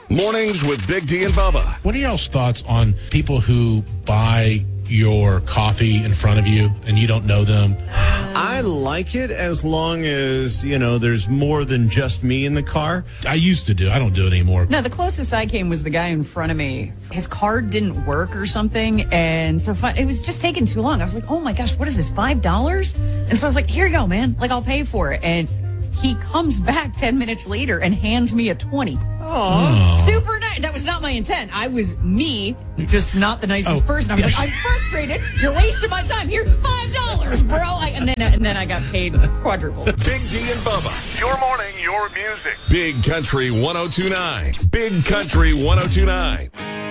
Mornings with Big D and Bubba. What are y'all's thoughts on people who buy your coffee in front of you and you don't know them? I like it as long as, there's more than just me in the car. I used to do. I don't do it anymore. No, the closest I came was the guy in front of me. His card didn't work or something, and so it was just taking too long. I was like, oh my gosh, what is this, $5? And so I was like, here you go, man. Like, I'll pay for it. And he comes back 10 minutes later and hands me a 20. Aww. Super nice. That was not my intent. I was me, just not the nicest person. I was like, I'm frustrated. You're wasting my time. Here's $5, bro. And then I got paid quadruple. Big D and Bubba. Your morning, your music. Big Country 102.9. Big Country 102.9.